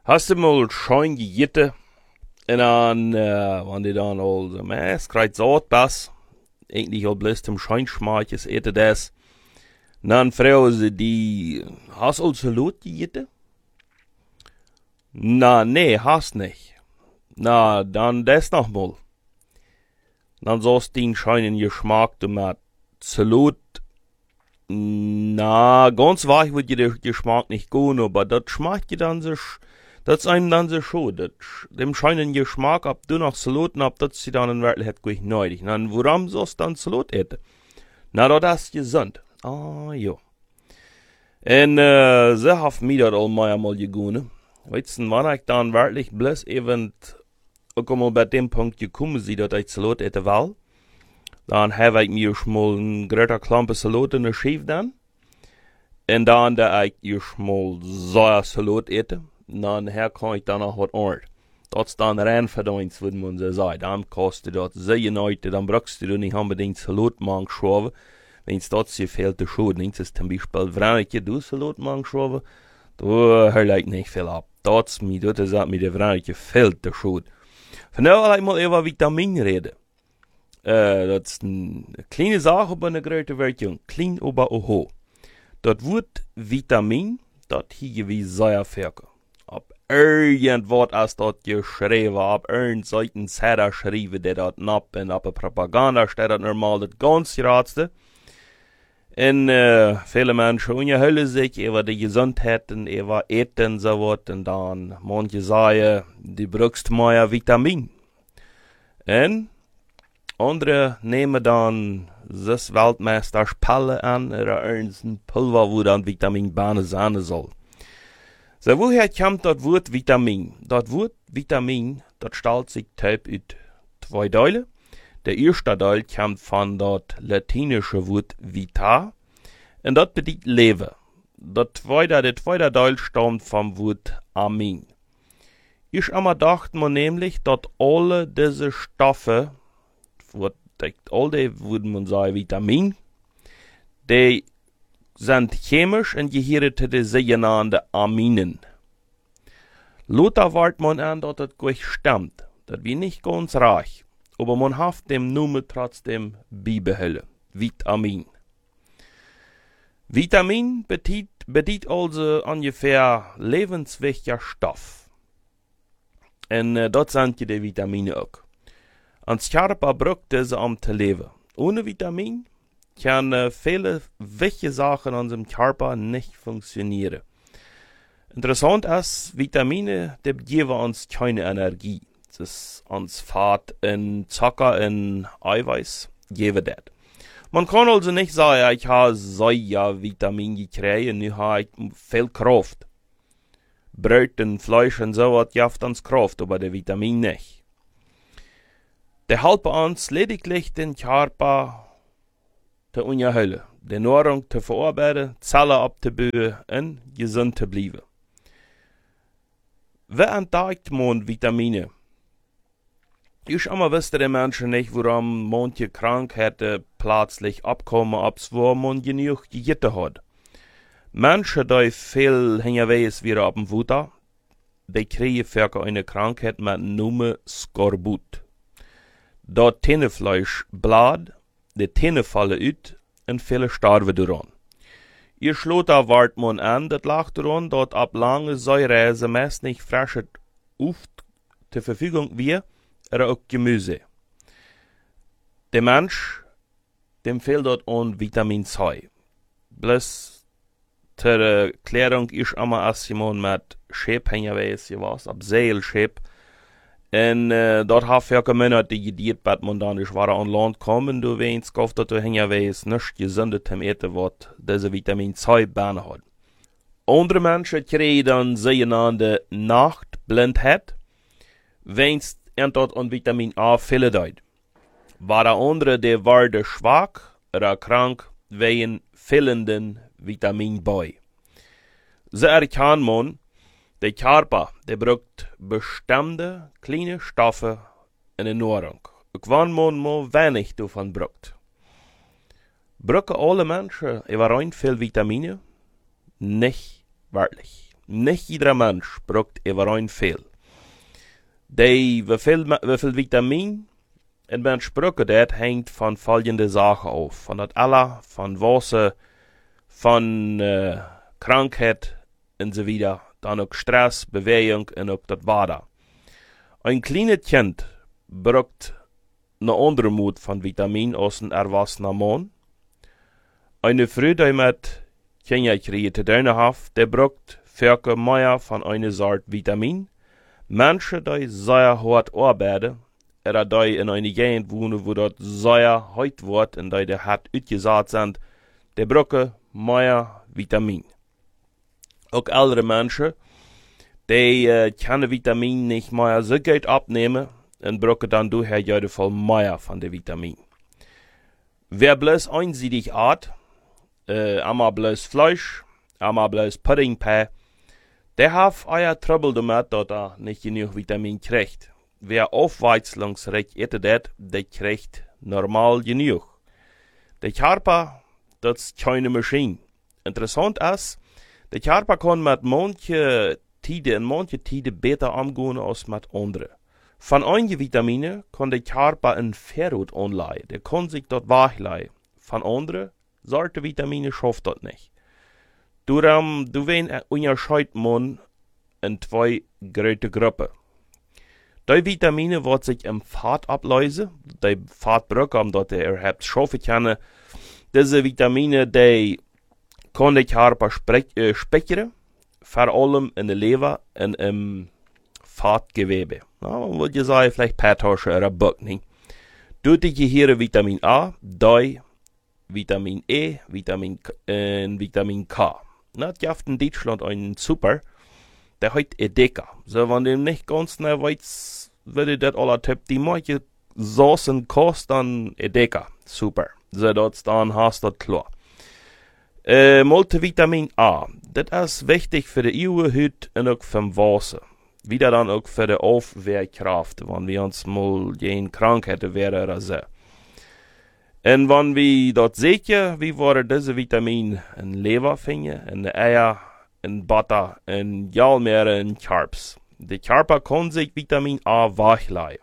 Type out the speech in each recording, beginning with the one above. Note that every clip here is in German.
Hast du mal schön gegeten en dan, wanneer die dan al de mes krijgt zout bas, eigentlich al bloß zum Scheinschmaakjes eten das. Dan fragen sie die, hast du Salat gegeten? Na, nee, hast nicht. Na, dann das noch mal. Dann sollst den scheinen Geschmack mit Salat. Na, ganz weich wird der Geschmack nicht gut, aber das schmeckt dir dann sich, das ist einem dann so schon. Dem scheinen Geschmack, ob du noch Salat ab, das sie dann in Wirklichkeit gut neidig. Dann, warum sollst du dann Salat essen? Na, das ist gesund. Ah, jo. En, ze hat mir das mal gegangen. Weißt du, wann ich dann wirklich bloß eben, auch mal bei dem Punkt gekommen sind, dass ich Salat essen will, dann habe ich mir schon mal ein großer Klampe Salat in der Schiff dann. Und dann, da ich mal so Salat essen, dann kann ich dann auch was Ort. Das ist dann Rennverdienst, würde man so sagen. Dann kostet das sehr Leute, dann brauchst du nicht unbedingt Salat machen schreiben. Wenn es das hier fehlt, der Schuhe, das ist zum Beispiel, wenn ich du Salat machen schreibe, da höre ich nicht viel ab. Das sagt mir, wenn ich fehlt der Schuhe. Von daher will ich mal über Vitamin reden. Das ist eine kleine Sache, aber eine große Wörtchen. Klein, aber oho. Das Wort Vitamin, das hier wie Säuerferkel. Ob irgendwas ist das geschrieben, ob irgendein Seiten Zera schrieben, der das napp, und ob Propaganda steht das normal, das ganz Ratste. En viele Menschen unterhalten sich über die Gesundheit und über Eten so was. Und dann manche sagen, die brauchst mehr Vitamin. Und andere nehmen dann das Weltmeisterspiele an oder irgendein Pulver, wo dann Vitamin B sein soll. So, woher kommt das Wort Vitamin? Das Wort Vitamin, das stellt sich typ aus zwei Teilen. Der erste Teil kommt von das latinische Wort vita und das bedeutet Leben. Der zweite Teil stammt vom Wort Amin. Ich immer dachte man nämlich, dass alle diese Stoffe, all die, würde man sagen, Vitamin, die sind chemisch und gehören zu den sogenannten Aminen. Lothar wart man an, dass das gut stimmt. Das wie nicht ganz reich. Aber man hat dem Namen trotzdem beibehalten. Vitamin. Vitamin bedeutet also ungefähr lebenswichtiger Stoff. Und das sind die Vitamine auch. Ans Körper braucht diese um zu leben. Ohne Vitamin kann viele wichtige Sachen an unserem Körper nicht funktionieren. Interessant ist, Vitamine, die geben uns keine Energie. Das ist uns Fett und Zucker und Eiweiß geben das. Man kann also nicht sagen, ich habe Soja-Vitamin gekriegt und ich habe viel Kraft. Brot und Fleisch und so was gibt uns Kraft, aber der Vitamin nicht. Die helfen uns lediglich den Körper zu unterhalten, die Nahrung zu verarbeiten, Zellen abzubauen und gesund zu bleiben. Wer entdeckt man Vitamine? Ich immer wusste die Menschen nicht, warum manche Krankheiten plötzlich abkommen, wo man genug gegessen hat. Menschen, die viel hingewiesen werden auf dem Futter, die kriegen für eine Krankheit mit Namen Skorbut. Das Tennefleisch bläht, die Tenne fallen aus und viele sterben daran. Ihr Schlotter wart man an, das lag daran, dass ab lange Säureise meist nicht frische Luft zur Verfügung wird, oder auch Gemüse. Der Mensch, dem fehlt dort an Vitamin C. Bloß zur Erklärung ist immer als jemand mit Schäb hingewiesen, was, ab Seelschäb. Und dort hat für Monate die Gedeiht, dass man dann nicht weiter an Land kommen, du weinst, kauft dort hingewiesen, nicht gesundet zum Eten, was diese Vitamin C Bahn hat. Andere Menschen kriegen dann sogenannte Nachtblindheit, wenn's dort an Vitamin A viele Leute. War andere, die werden schwach oder krank wegen fehlenden Vitamin B. So erkennt man, der Körper, der braucht bestimmte kleine Stoffe in der Nahrung. Und wenn man mal wenig davon braucht. Brauchen alle Menschen überall viel Vitamine? Nicht wirklich. nicht jeder Mensch braucht überein viel. Wie viel Vitamin ein Mensch braucht, das hängt von folgenden Sachen auf. Von das Alter, von Wasser, von Krankheit und so weiter. Dann auch Stress, Bewegung und auch das Wasser. Ein kleines Kind braucht eine andere Mut von Vitamin als ein erwachsener Mann. Eine Frau, die mit Kinder zu tun hat, der braucht viel mehr von einer Sorte Vitamin. Menschen, die sehr hart arbeiten, oder die in einer Gegend wohnen, wo dort sehr heiß wird und die hart ausgesät sind, die brauchen mehr Vitamin. Auch ältere Menschen, die können Vitamin nicht mehr so gut abnehmen und brauchen dann daher jeden Fall mehr von den Vitamin. Wer bloß einseitig isst, einmal bloß Fleisch, einmal bloß Puddingpie, der hat euer Trouble damit, dass nicht genug Vitamin kriegt. Wer aufwärtsrecht isst, der kriegt normal genug. Der Körper, das ist keine Maschine. Interessant ist, der Körper kann mit manchen Tiden besser umgehen als mit anderen. Von einigen Vitaminen kann der Körper ein Verrot anleihen, der kann sich dort wegleihen. Von anderen Sorte Vitamine schafft das nicht. Darum, du unterscheidet man in zwei große Gruppen. Die Vitamine, die sich im Fett ablösen, die Fett brauchen, dass der überhaupt schaffen kann, diese Vitamine, die kann der Körper speichern, vor allem in der Leber und im Fettgewebe. Man würde sagen, vielleicht Pathtasche oder Buckning. Durch die Gehirn Vitamin A, D, Vitamin E, Vitamin K. Das gibt in Deutschland einen Super, der heißt Edeka. So, wenn du nicht ganz genau weißt, würde das alle Tipp, die manche Soßen kosten, dann Edeka. Super. So, dann hast du das klar. Multivitamin A. Das ist wichtig für die Haut und auch für das Wasser. Wieder dann auch für die Aufwehrkraft, wenn wir uns mal gegen Krankheiten wären oder so. Und wenn wir dort sehen, wie wir diese Vitamin in Leber finden, in Eier, in Butter, in Jalmeere, in Carbs. Der Körper kann sich Vitamin A wegleihen.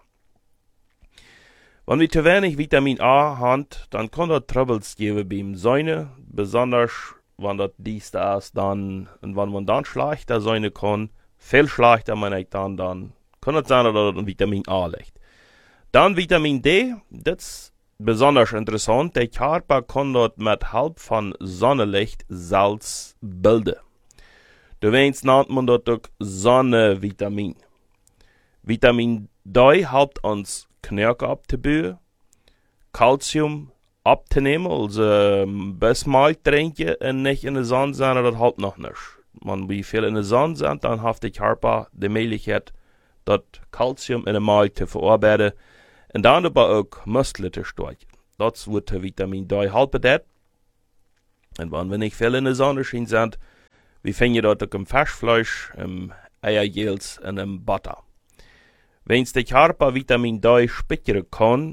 Wenn wir zu wenig Vitamin A haben, dann kann das Troubles geben beim Säune, besonders wenn das dies da ist, dann, und wenn man dann schlechter säune kann, viel schlechter meine ich dann kann es sein, dass das Vitamin A liegt. Dann Vitamin D, das ist besonders interessant, der Körper kann dort mit Hilfe von Sonnenlicht Salz bilden. Deswegen nennt man dort auch Sonnenvitamin. Vitamin D hilft uns Knirke abzubauen, Calcium abzunehmen, also bis Milch trinken und nicht in der Sonne sein, das hilft noch nicht. Wenn wir viel in der Sonne sind, dann hat der Körper die Möglichkeit, das Calcium in der Milch zu verarbeiten und dann aber auch Muskeln zu stärken. Das wird der Vitamin D helfen. Und wenn wir nicht viel in der Sonne sind, wir finden dort auch im Fischfleisch, im Eiergels und im Butter. Wenn der Körper Vitamin D speichern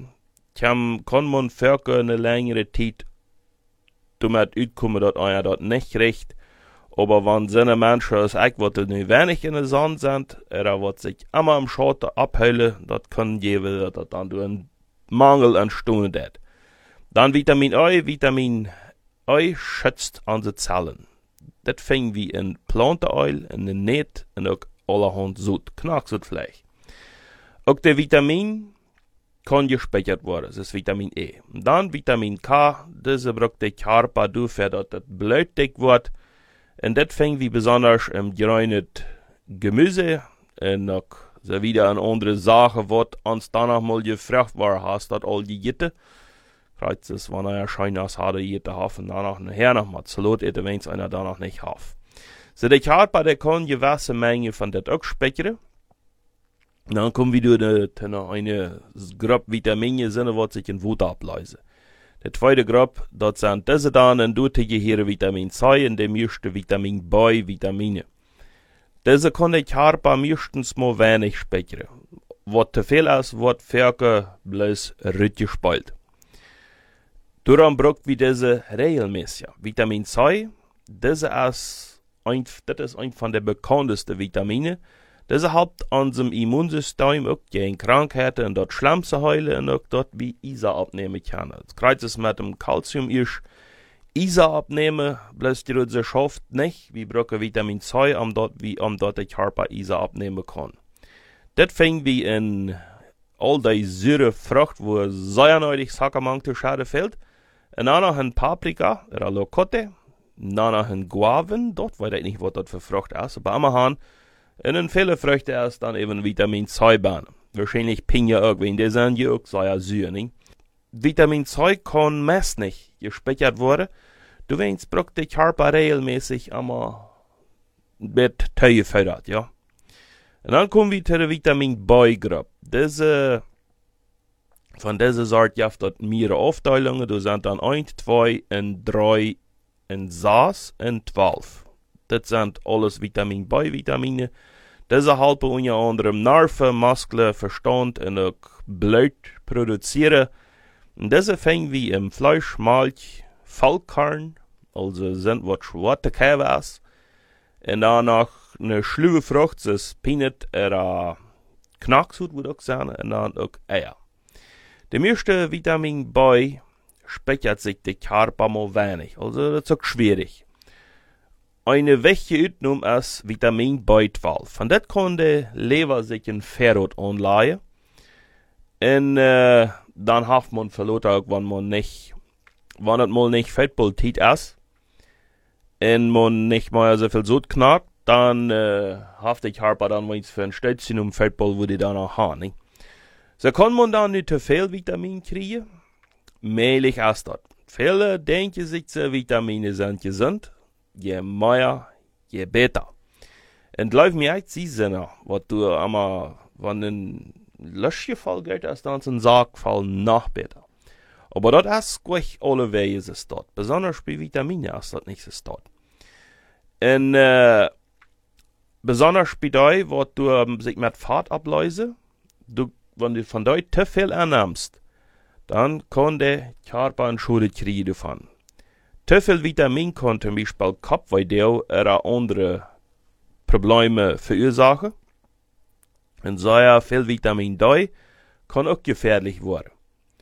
kann man für eine längere Zeit damit auskommen, dass einer das nicht kriegt. Aber wenn seine Menschen als eigentlich nicht wenig in der Sonne sind, oder was sich immer im Schatten abheilen, das kann geben, dass das dann durch einen Mangel entstehen wird. Dann Vitamin E. Vitamin E schützt unsere Zellen. Das fängt wie in Plantenöl, in den Net und auch allerhand Sud, Knacksudfleisch. Auch der Vitamin kann gespeichert werden, das ist Vitamin E. Und dann Vitamin K, diese braucht der Körper dafür, dass das Blut dick wird. Und das fängt wie besonders im grünen Gemüse und auch so wieder eine andere Sache, was uns danach mal gefragt war, hast das all die Gitte. Kreuz ist, wenn er scheint, als hatte Gitte haben, danach nachher noch mal zu lot, wenn es einer danach nicht hat. So der Körper, der kann gewisse Menge von das auch speichern. Dann kommen wir durch eine Gruppe Vitamine, was sich in Wut ablösen. Die zweite Gruppe, das sind diese dann und dort hier Vitamin C und der meiste Vitamin B Vitamine. Diese kann der Körper meistens mal wenig speichern. Was zu viel ist, wird Ferkel bloß rückgespielt. Darum braucht wir diese regelmäßig. Vitamin C, diese ist ist ein von der bekanntesten Vitamine. Das helpt unserem Immunsystem auch gegen Krankheiten und dort Schlamm zu heilen und auch dort wie Isa abnehmen kann. Das Kreuz ist mit dem Calcium ist Isa abnehmen, bloß die Rüse schafft nicht, wie brauchen Vitamin C, um dort der Körper Isa abnehmen kann. Das fängt wie in all die süße Frucht, wo sehr neulich Sackermangel schade fehlt. Und dann noch ein Paprika, oder Lokotte, dann noch ein Guaven, dort weiß ich nicht, was das für Frucht ist, aber immer haben. Und in viele Früchte ist dann eben Vitamin C-Bahn. Wahrscheinlich Pinja irgendwie, die sind ja auch sehr süß, nicht? Vitamin C kann meist nicht gespeichert werden. Du weißt, braucht der Körper regelmäßig einmal mit Tee gefördert, ja. Und dann kommen wir zu der Vitamin B-Gruppe. Von dieser Sorte gibt es mehrere Aufteilungen. Du sind dann 1, 2, und 3, und 6 und 12. Das sind alles Vitamin B-Vitamine. Diese helfen unter anderem Nerven, Muskeln, Verstand und auch Blut produzieren. Und diese finden wir im Fleisch, Milch, Vollkorn, also sind was schwarze Käse. Und dann noch eine schlüwe Frucht, das ist Peanut oder Knacksud, würde ich sagen, und dann auch Eier. Der meiste Vitamin B speichert sich der Körper mal wenig, also das ist auch schwierig. Eine wichtige Übung ist Vitamin B12. Von das kann der Leber sich ein Ferrot anleihen. Und dann hat man verloren, wenn es mal nicht Fettpolitik ist, und man nicht mal so viel Sod knackt, dann hat der Körper dann was für ein Stötzchen Fettball, wo die dann auch haben. Nicht? So kann man dann nicht zu viel Vitamin kriegen. Mehlig ist das. Viele denken sich, Vitamine sind gesund. Je mehr, je besser. Und läuft mir echt sie was du einmal, wenn ein Löschgefall geht, ist dann ein Sargfall noch besser. Aber das ist gleich alle Wege ist dort. Besonders bei Vitaminen ist das nicht so dort. Und besonders bei dir, was du sich mit Fett ablösen, wenn du von dir zu viel annimmst, dann kann der Körper eine Schuld kriegen davon. Zu viel Vitamin kann zum Beispiel Kopfweh oder andere Probleme verursachen. Und sehr viel Vitamin D kann auch gefährlich werden.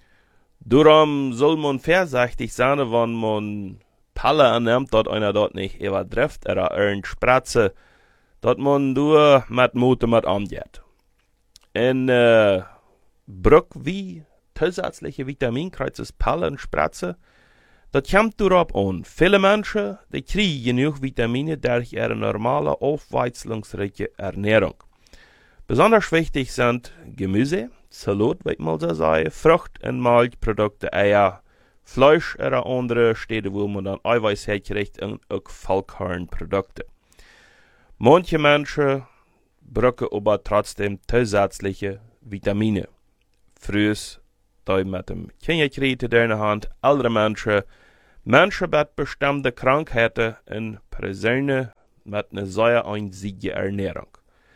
Darum soll man vorsichtig sein, wenn man Pillen annimmt, dass einer dort nicht übertrifft oder eine Spritze, dass man nur mit Mut mit angeht. Und Brück wie zusätzliche Vitaminkreuzes Pillen, Spritze, das kommt darauf an. Viele Menschen die kriegen genug Vitamine durch ihre normale, aufweizelungsreiche Ernährung. Besonders wichtig sind Gemüse, Salat, wie ich mal so sage, Frucht- und Milchprodukte, Eier, Fleisch oder andere Städte, wo man dann Eiweiß herkriegt und auch Vollkornprodukte. Manche Menschen brauchen aber trotzdem zusätzliche Vitamine. Früher da mit dem Kinderkrieg in der Hand, ältere Menschen mit bestimmten Krankheiten und Personen mit einer sehr einzigen Ernährung.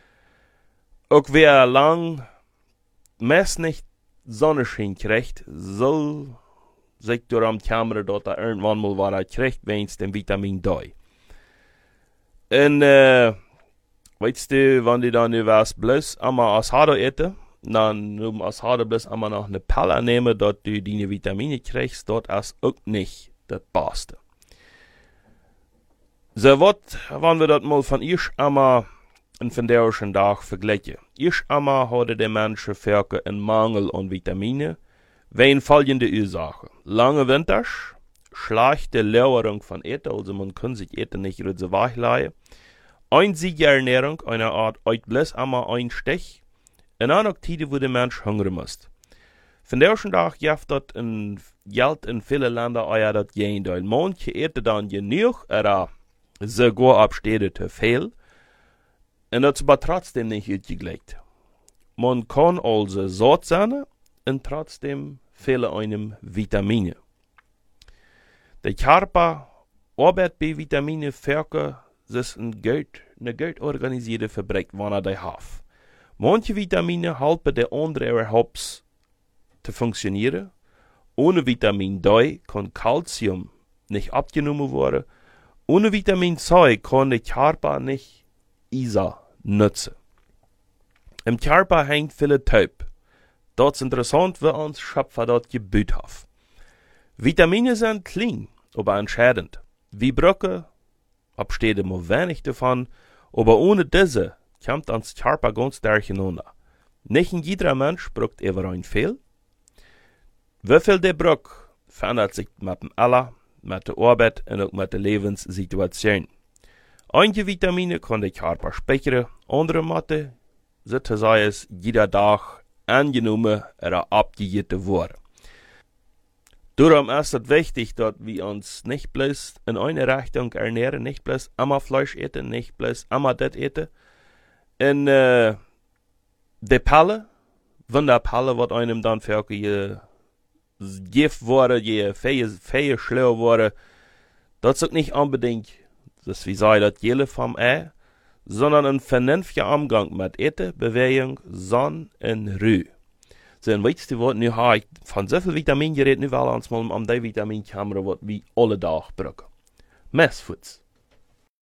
Auch wer lang meist nicht Sonnenschein kriegt, soll sich durch am Kamera dort irgendwann mal was kriegt, wenn's dem Vitamin D. Und weißt du, wenn die dann was bloß einmal Asado essen, dann um Asado bloß einmal noch eine Pille nehmen, dort du deine Vitamine kriegst, dort ist auch nicht das Beste. So was, wenn wir das mal von ich einmal von der Tag vergleichen. Ich einmal hatte der Menschen für einen Mangel an Vitamine, wegen folgende Ursachen. Lange Winters, schlechte Lagerung von Essen, also man kann sich Essen nicht so wegleihen. Einzige Ernährung, eine Art bloß einmal ein Stich, und auch noch Tide, wo der Mensch hungrig muss. Von der Tag gibt das Geld in vielen Ländern auch das Gegenteil. Manche essen dann genug, oder sogar abstehende zu viel, und das aber trotzdem nicht ausgelegt. Man kann also satt sein und trotzdem fehlen einem Vitamine. Der Körper arbeitet bei Vitamine für sich eine gut organisierte Fabrik, wenn er die hat. Manche Vitamine helfen der andere überhaupt zu funktionieren. Ohne Vitamin D kann Calcium nicht abgenommen werden Ohne Vitamin C kann der Körper nicht Isa nutzen. Im Körper hängt viele Taub. Das ist interessant, wie uns Schöpfer dort gebüht hat. Vitamine sind klein, aber entscheidend. Wie Brücke, absteht immer wenig davon, aber ohne diese kommt uns Körper ganz durcheinander. Nicht jeder Mensch braucht immer ein viel. Wie viel der braucht, verändert sich mit dem Alter, mit der Arbeit und auch mit der Lebenssituation. Einige Vitamine kann der Körper speichern, andere Mathe, sozusagen es jeder Tag angenommen oder abgegeben worden. Darum ist es wichtig, dass wir uns nicht bloß in eine Richtung ernähren, nicht bloß immer Fleisch essen, nicht bloß immer das essen. Und die Pille, wenn der Pille wird einem dann für je Gift wurde, je Fähe schlau wurde, das ist nicht unbedingt, dass wir sagen, das jede vom sondern ein vernünftiger Umgang mit Essen, Bewegung, Sonne und Ruhe. So, ein weißt Wort, nu habe ich von so viel Vitamin geredet, nu will uns mal die Vitaminkamera, was wir alle Tag brauchen. Messfuß.